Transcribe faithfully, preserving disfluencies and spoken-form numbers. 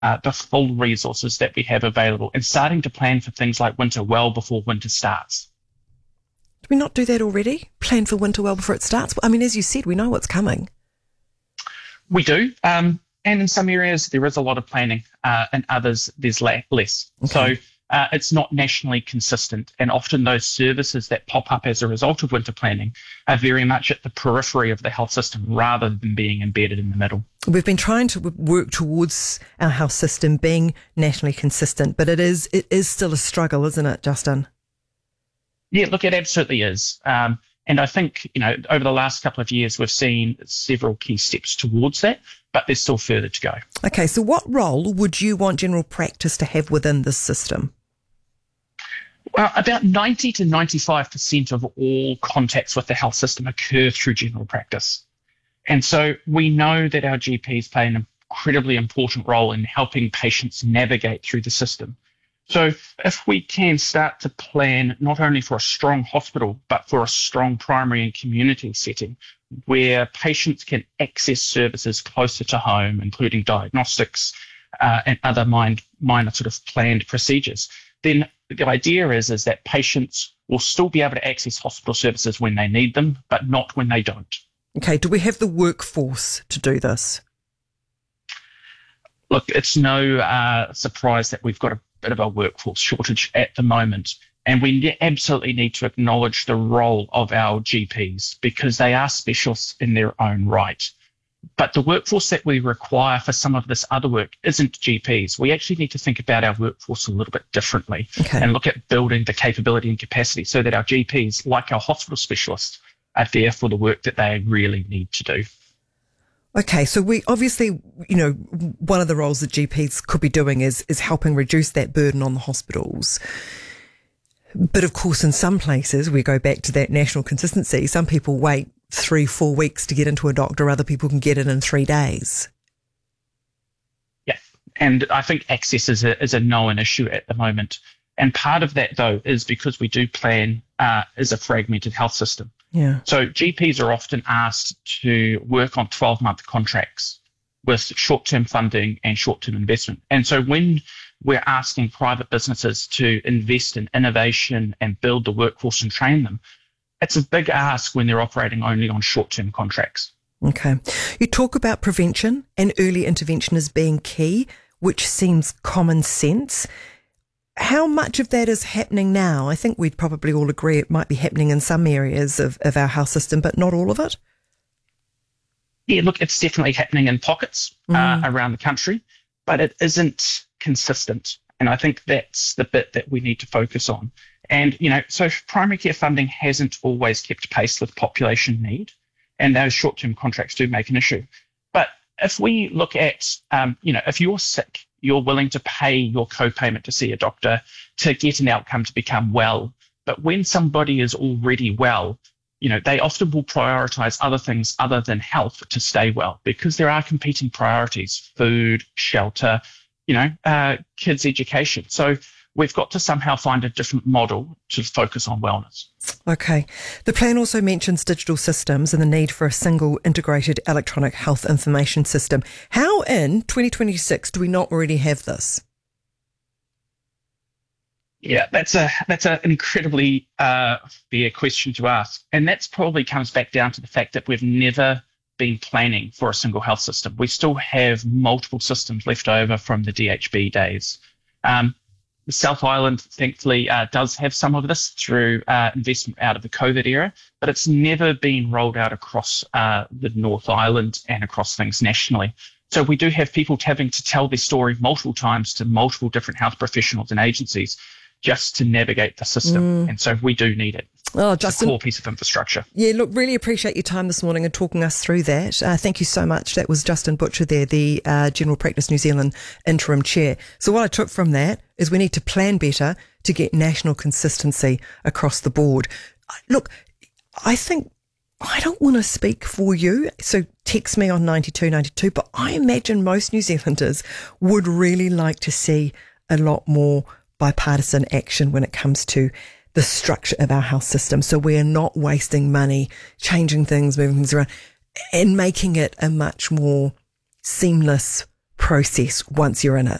uh, the full resources that we have available and starting to plan for things like winter well before winter starts. Do we not do that already? Plan for winter well before it starts? I mean, as you said, we know what's coming. We do. Um, and in some areas, there is a lot of planning. Uh, in others, there's la- less. Okay. So uh, it's not nationally consistent. And often those services that pop up as a result of winter planning are very much at the periphery of the health system rather than being embedded in the middle. We've been trying to work towards our health system being nationally consistent, but it is it is still a struggle, isn't it, Justin? Yeah, look, it absolutely is. Um, and I think, you know, over the last couple of years, we've seen several key steps towards that, but there's still further to go. Okay, so what role would you want general practice to have within this system? Well, about ninety to ninety-five percent of all contacts with the health system occur through general practice. And so we know that our G Ps play an incredibly important role in helping patients navigate through the system. So if we can start to plan not only for a strong hospital, but for a strong primary and community setting where patients can access services closer to home, including diagnostics uh, and other mind, minor sort of planned procedures, then the idea is, is that patients will still be able to access hospital services when they need them, but not when they don't. Okay, do we have the workforce to do this? Look, it's no uh, surprise that we've got a bit of a workforce shortage at the moment. And we absolutely need to acknowledge the role of our G Ps because they are specialists in their own right. But the workforce that we require for some of this other work isn't G Ps. We actually need to think about our workforce a little bit differently okay. and look at building the capability and capacity so that our G Ps, like our hospital specialists, are there for the work that they really need to do. Okay, so we obviously, you know, one of the roles that G Ps could be doing is is helping reduce that burden on the hospitals. But of course, in some places, we go back to that national consistency. Some people wait three, four weeks to get into a doctor. Other people can get it in three days. Yeah, and I think access is a, is a known issue at the moment. And part of that, though, is because we do plan uh, as a fragmented health system. Yeah. So G Ps are often asked to work on twelve-month contracts with short-term funding and short-term investment. And so when we're asking private businesses to invest in innovation and build the workforce and train them, it's a big ask when they're operating only on short-term contracts. Okay. You talk about prevention and early intervention as being key, which seems common sense. How much of that is happening now? I think we'd probably all agree it might be happening in some areas of, of our health system, but not all of it. Yeah, look, it's definitely happening in pockets Mm. uh, around the country, but it isn't consistent. And I think that's the bit that we need to focus on. And, you know, so primary care funding hasn't always kept pace with population need, and those short-term contracts do make an issue. But if we look at, um, you know, if you're sick, you're willing to pay your co-payment to see a doctor to get an outcome to become well. But when somebody is already well, you know, they often will prioritize other things other than health to stay well because there are competing priorities, food, shelter, you know, uh, kids' education. So we've got to somehow find a different model to focus on wellness. Okay. The plan also mentions digital systems and the need for a single integrated electronic health information system. How in twenty twenty-six do we not already have this? Yeah, that's a that's an incredibly uh, fair question to ask. And that's probably comes back down to the fact that we've never been planning for a single health system. We still have multiple systems left over from the D H B days. Um, the South Island, thankfully, uh, does have some of this through uh, investment out of the COVID era, but it's never been rolled out across uh, the North Island and across things nationally. So we do have people having to tell their story multiple times to multiple different health professionals and agencies just to navigate the system. Mm. And so we do need it. Oh, it's Justin, a core piece of infrastructure. Yeah, look, really appreciate your time this morning and talking us through that. Uh, thank you so much. That was Justin Butcher there, the uh, General Practice New Zealand interim chair. So what I took from that is we need to plan better to get national consistency across the board. Look, I think I don't want to speak for you, so text me on ninety-two ninety-two, but I imagine most New Zealanders would really like to see a lot more bipartisan action when it comes to the structure of our health system. So we're not wasting money, changing things, moving things around, and making it a much more seamless process once you're in it.